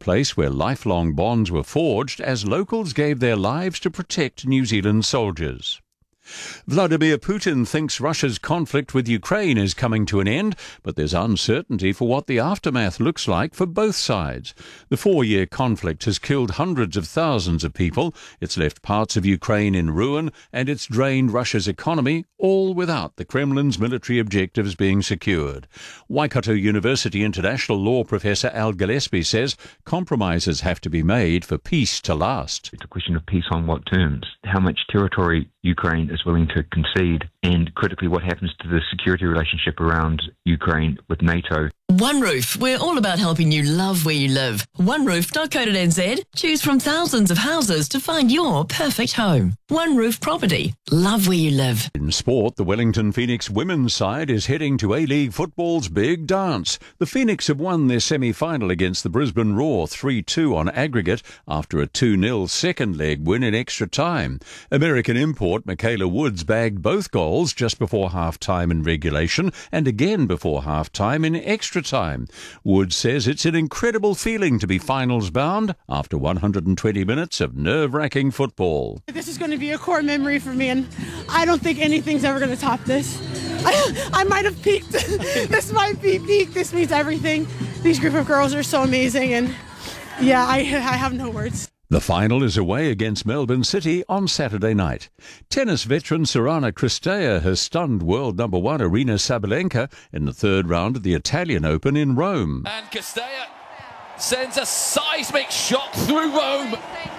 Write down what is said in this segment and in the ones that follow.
place where lifelong bonds were forged as locals gave their lives to protect New Zealand soldiers. Vladimir Putin thinks Russia's conflict with Ukraine is coming to an end, but there's uncertainty for what the aftermath looks like for both sides. The 4-year conflict has killed hundreds of thousands of people, it's left parts of Ukraine in ruin, and it's drained Russia's economy, all without the Kremlin's military objectives being secured. Waikato University international law professor Al Gillespie says compromises have to be made for peace to last. It's a question of peace on what terms? How much territory Ukraine is willing to concede, and critically what happens to the security relationship around Ukraine with NATO. One Roof, we're all about helping you love where you live. OneRoof.co.nz. Choose from thousands of houses to find your perfect home. One Roof Property. Love where you live. In sport, the Wellington Phoenix women's side is heading to A-League football's big dance. The Phoenix have won their semi-final against the Brisbane Roar 3-2 on aggregate after a 2-0 second leg win in extra time. American import Michaela Woods bagged both goals just before half-time in regulation and again before half-time in extra time. Woods says it's an incredible feeling to be finals-bound after 120 minutes of nerve-wracking football. This is going to be a core memory for me, and I don't think anything's ever going to top this. I might have peaked. This might be peak. This means everything. These group of girls are so amazing, and yeah, I have no words. The final is away against Melbourne City on Saturday night. Tennis veteran Sorana Cristea has stunned world number 1 Aryna Sabalenka in the third round of the Italian Open in Rome. And Cristea sends a seismic shot through Rome.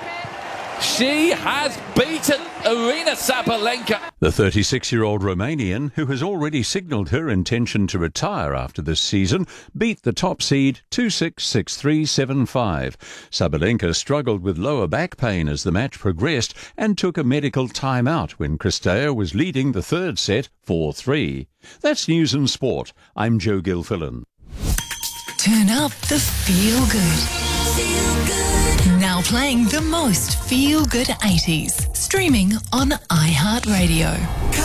She has beaten Aryna Sabalenka. The 36-year-old Romanian, who has already signalled her intention to retire after this season, beat the top seed 2-6, 6-3, 7-5. Sabalenka struggled with lower back pain as the match progressed and took a medical time-out when Cristea was leading the third set 4-3. That's News and Sport. I'm Joe Gilfillan. Turn up the feel good. Now playing the most feel good 80s. Streaming on iHeartRadio.